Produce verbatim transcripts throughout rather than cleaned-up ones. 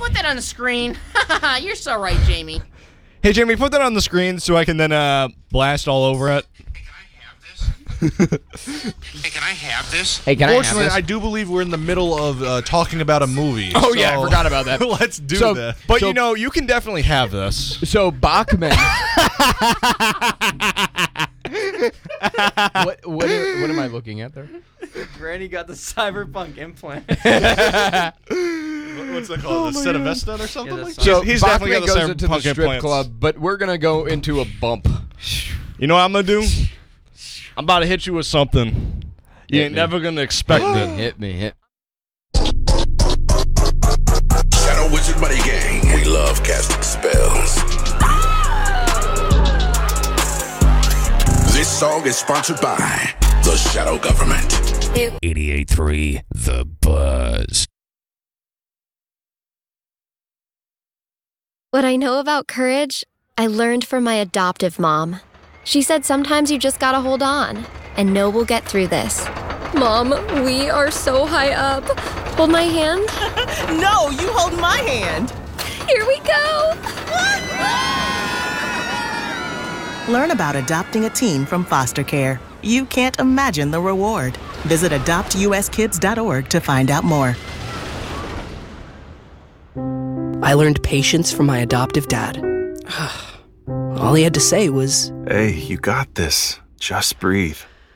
put that on the screen. You're so right, Jamie. Hey, Jamie, put that on the screen so I can then uh, blast all over it. Hey, can I have this? Hey, can I have Fortunately, this? I do believe we're in the middle of uh, talking about a movie. Oh, so yeah, I forgot about that. Let's do So- that. But, So- you know, you can definitely have this. So Bachman. what, what, are- what am I looking at there? Granny got the cyberpunk implant. What's that called? the Cetivestan or something Yeah, like that's that? So he's Bachman definitely got the goes into the cyberpunk strip implants. club, but we're gonna go into a bump. You know what I'm going to do? I'm about to hit you with something. You Hit ain't me. never going to expect Hit me, it. hit me, hit. Shadow Wizard Buddy Gang. We love casting spells. This song is sponsored by the Shadow Government. eighty-eight point three The Buzz. What I know about courage, I learned from my adoptive mom. She said sometimes you just gotta hold on, and know we'll get through this. Mom, we are so high up. Hold my hand. No, you hold my hand. Here we go. Learn about adopting a teen from foster care. You can't imagine the reward. Visit adopt u s kids dot org to find out more. I learned patience from my adoptive dad. All he had to say was, Hey, you got this. Just breathe.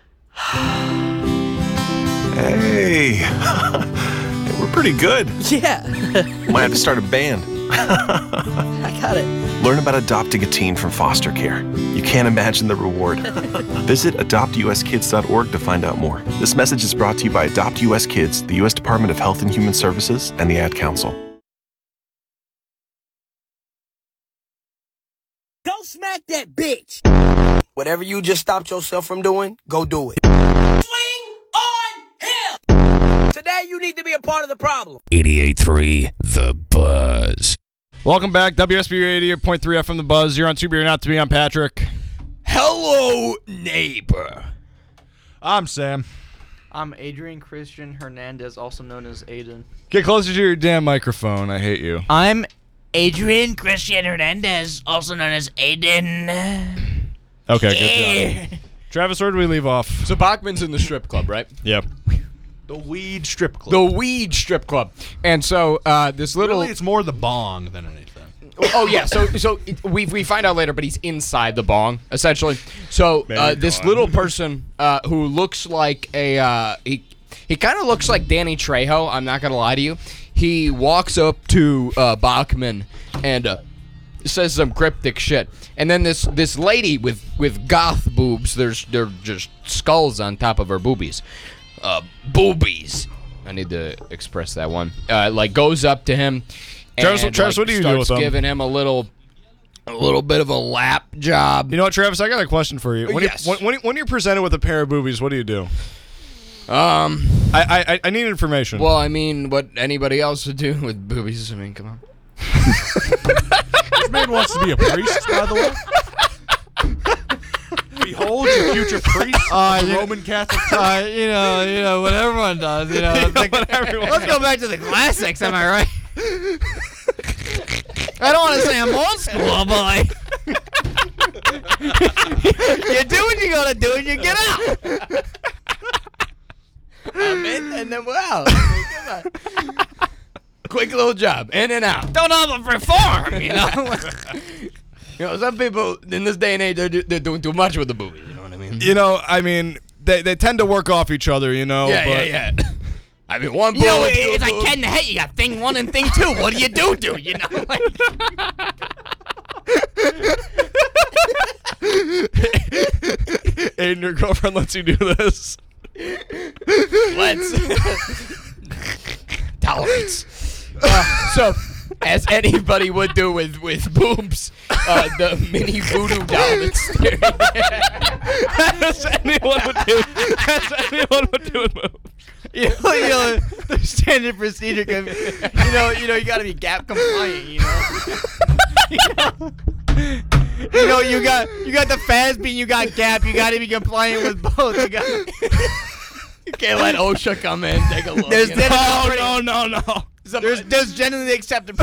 Hey. Hey, we're pretty good. yeah, Might have to start a band. I got it. Learn about adopting a teen from foster care. You can't imagine the reward. Visit adopt u s kids dot org to find out more. This message is brought to you by Adopt U S Kids, the U S Department of Health and Human Services, and the Ad Council. Go smack that bitch. Whatever you just stopped yourself from doing, go do it. Swing on him. Today you need to be a part of the problem. eighty-eight point three The Buzz. Welcome back. W S B eighty-eight point three F M The Buzz. You're on To Be or Not To Be. I'm Patrick. Hello, neighbor. I'm Sam. I'm Adrian Christian Hernandez, also known as Aiden. Get closer to your damn microphone. I hate you. I'm Adrian Christian Hernandez, also known as Aiden. Okay, good job. Travis, where do we leave off? So Bachman's in the strip club, right? Yep. The Weed Strip Club. The weed strip club. And so uh, this little. Really, it's more the bong than anything. Oh yeah, so so it, we we find out later, but he's inside the bong essentially. So uh, this little person uh, who looks like a uh, he he kind of looks like Danny Trejo. I'm not gonna lie to you. He walks up to uh, Bachman and uh, says some cryptic shit, and then this this lady with with goth boobs. There's they're just skulls on top of her boobies. Uh, boobies. I need to express that one. Uh, like goes up to him. Travis, And, Travis like, what do you do starts with them? giving him a little, a little bit of a lap job. You know what, Travis? I got a question for you. When, Yes. you, when, when, when you're presented with a pair of boobies, what do you do? Um. I I, I need information. Well, I mean, what anybody else would do with boobies. I mean, come on. This man wants to be a priest, by the way. Behold your future priest Uh, of the you- Roman Catholic Church. Uh, you know, you know what everyone does. You know, it's like- Let's go back to the classics, am I right? I don't want to say I'm old school, boy. You do what you gotta do and you get out. I'm in and then we're out. Come on. Quick little job, in and out. Don't overperform, you know? You know, some people in this day and age they're, do- they're doing too much with the boobies. You know what I mean? You know, I mean, they, they tend to work off each other, you know. Yeah, but yeah, yeah. I mean, one You know, bullet, two it's like bullets. Cat in the Hat. You got thing one and thing two. What do you do, do? You know? Like, Aiden, your girlfriend lets you do this. Let's tolerates. Uh, so, as anybody would do with with boobs, uh, the mini voodoo doll that's staring at As anyone would do. As anyone would do with boobs. you know, you know, the standard procedure. Can, you know, you know, you gotta be gap compliant. You know. you know. You know, you got you got the F A S B, you got Gap. You got to be compliant with both. You got. You can't let OSHA come in and take a look. There's you know? no, no, no, no. There's there's generally accepted